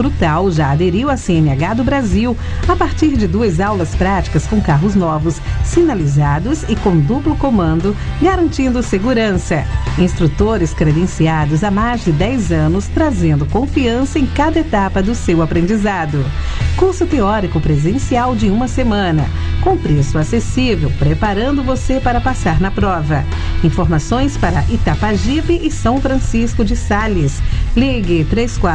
Frutal já aderiu à CNH do Brasil, a partir de 2 aulas práticas com carros novos, sinalizados e com duplo comando, garantindo segurança. Instrutores credenciados há mais de 10 anos, trazendo confiança em cada etapa do seu aprendizado. Curso teórico presencial de 1 semana, com preço acessível, preparando você para passar na prova. Informações para Itapajipe e São Francisco de Sales. Ligue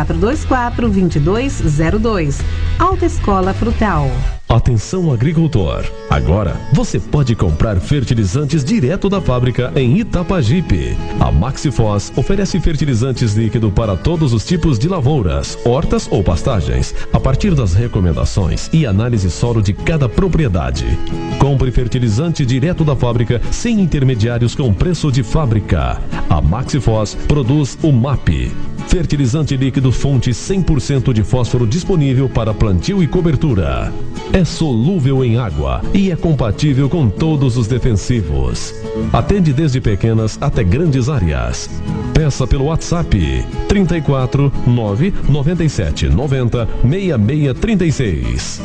3424-2202. Autoescola Frutal. Atenção, agricultor! Agora você pode comprar fertilizantes direto da fábrica em Itapajipe. A Maxifos oferece fertilizantes líquido para todos os tipos de lavouras, hortas ou pastagens, a partir das recomendações e análise solo de cada propriedade. Compre fertilizante direto da fábrica, sem intermediários, com preço de fábrica. A Maxifos produz o MAP. Fertilizante líquido fonte 100% de fósforo disponível para plantio e cobertura. É solúvel em água e é compatível com todos os defensivos. Atende desde pequenas até grandes áreas. Peça pelo WhatsApp 34 997 90 6636.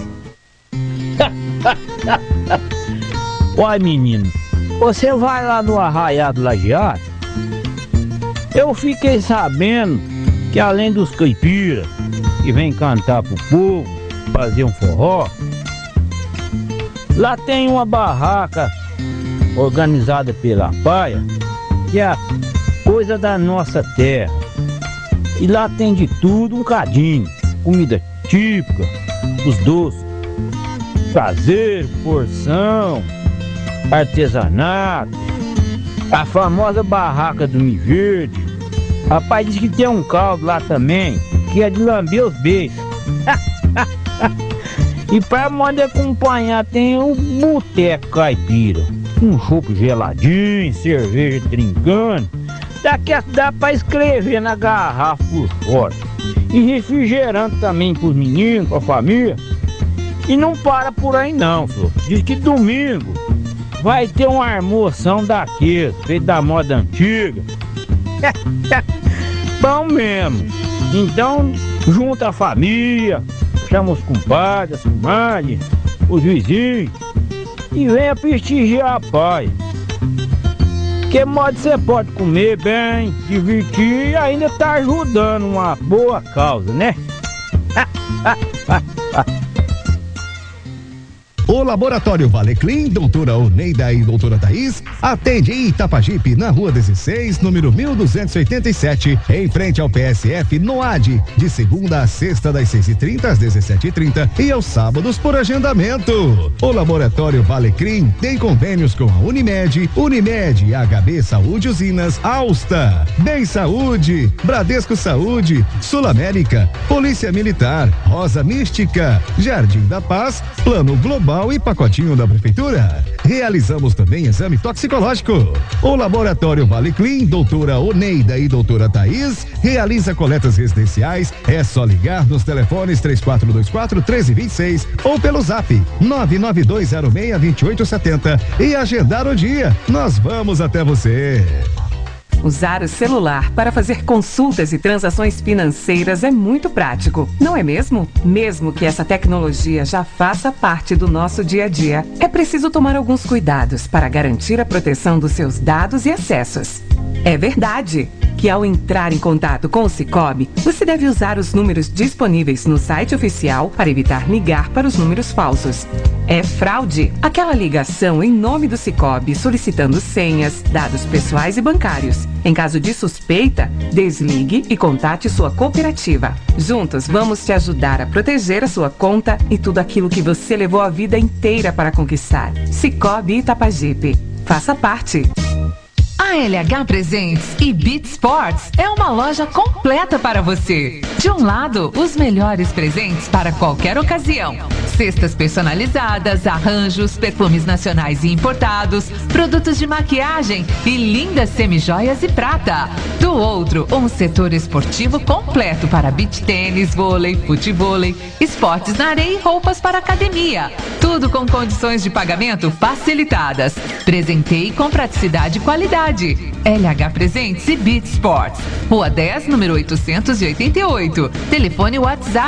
Uai, menino, você vai lá no Arraiado Lajeado? Eu fiquei sabendo que além dos caipiras que vem cantar pro povo, fazer um forró, lá tem uma barraca organizada pela Paia, que é a coisa da nossa terra. E lá tem de tudo um cadinho, comida típica, os doces caseiro, porção, artesanato, a famosa barraca do Mi Verde. Rapaz, diz que tem um caldo lá também, que é de lamber os beijos. E pra moda acompanhar tem um boteco caipira, um chopp geladinho, cerveja trincando. Daqui dá pra escrever na garrafa por fora. E refrigerante também pros meninos, pra família. E não para por aí não, senhor. Diz que domingo vai ter uma almoção daqueles, feito da moda antiga. Bom mesmo. Então, junta a família, chama os compadres, as comadres, os vizinhos e venha prestigiar a Paia. Que modo você pode comer bem, divertir e ainda tá ajudando uma boa causa, né? O Laboratório Valeclim, doutora Oneida e doutora Thaís, atende em Itapajipe, na rua 16, número 1287, em frente ao PSF, no AD, de segunda a sexta, das 6h30 às 17h30 e aos sábados por agendamento. O Laboratório Valeclim tem convênios com a Unimed, HB Saúde Usinas, Alsta, Bem Saúde, Bradesco Saúde, Sul América, Polícia Militar, Rosa Mística, Jardim da Paz, Plano Global e pacotinho da prefeitura. Realizamos também exame toxicológico. O Laboratório Valeclim, doutora Oneida e doutora Thaís, realiza coletas residenciais. É só ligar nos telefones 3424-1326 ou pelo zap 99206-2870 e agendar o dia. Nós vamos até você. Usar o celular para fazer consultas e transações financeiras é muito prático, não é mesmo? Mesmo que essa tecnologia já faça parte do nosso dia a dia, é preciso tomar alguns cuidados para garantir a proteção dos seus dados e acessos. É verdade que ao entrar em contato com o Sicoob, você deve usar os números disponíveis no site oficial para evitar ligar para os números falsos. É fraude aquela ligação em nome do Sicoob solicitando senhas, dados pessoais e bancários. Em caso de suspeita, desligue e contate sua cooperativa. Juntos vamos te ajudar a proteger a sua conta e tudo aquilo que você levou a vida inteira para conquistar. Sicoob Itapajipe. Faça parte. A LH Presentes e Beat Sports é uma loja completa para você. De um lado, os melhores presentes para qualquer ocasião. Cestas personalizadas, arranjos, perfumes nacionais e importados, produtos de maquiagem e lindas semijoias e prata. Do outro, um setor esportivo completo para beach tênis, vôlei, futevôlei, esportes na areia e roupas para academia. Tudo com condições de pagamento facilitadas. Presenteie com praticidade e qualidade. LH Presentes e Beat Sports. Rua 10, número 888. Telefone WhatsApp